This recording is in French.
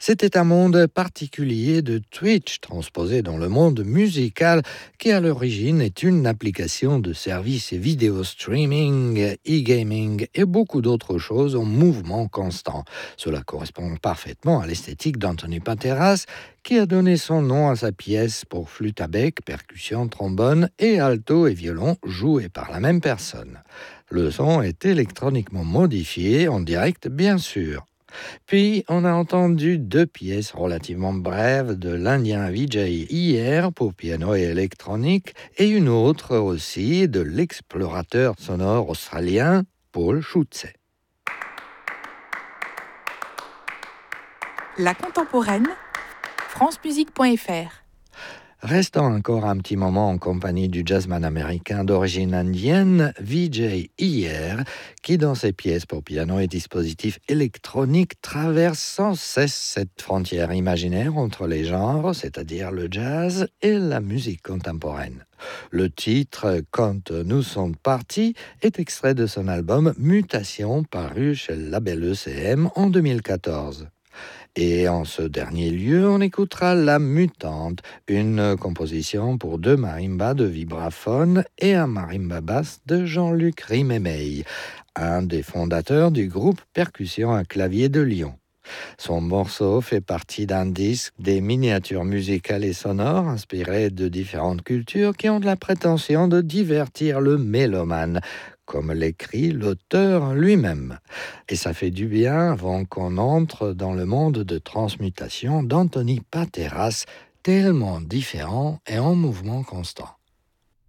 C'était un monde particulier de Twitch, transposé dans le monde musical, qui à l'origine est une application de services et vidéo streaming, e-gaming et beaucoup d'autres choses en mouvement constant. Cela correspond parfaitement à l'esthétique d'Anthony Pateras, qui a donné son nom à sa pièce pour flûte à bec, percussion, trombone et alto et violon joués par la même personne. Le son est électroniquement modifié, en direct bien sûr. Puis, on a entendu deux pièces relativement brèves de l'Indien Vijay Iyer pour piano et électronique, et une autre aussi de l'explorateur sonore australien Paul Schutze. La contemporaine, francemusique.fr. Restons encore un petit moment en compagnie du jazzman américain d'origine indienne Vijay Iyer, qui dans ses pièces pour piano et dispositifs électroniques traverse sans cesse cette frontière imaginaire entre les genres, c'est-à-dire le jazz et la musique contemporaine. Le titre « Quand nous sommes partis » est extrait de son album Mutation, paru chez le label ECM en 2014. Et en ce dernier lieu, on écoutera La Mutante, une composition pour deux marimbas de vibraphone et un marimba basse de Jean-Luc Rimemey, un des fondateurs du groupe Percussion à clavier de Lyon. Son morceau fait partie d'un disque des miniatures musicales et sonores inspirées de différentes cultures qui ont la prétention de divertir le mélomane, comme l'écrit l'auteur lui-même. Et ça fait du bien avant qu'on entre dans le monde de transmutation d'Anthony Pateras, tellement différent et en mouvement constant.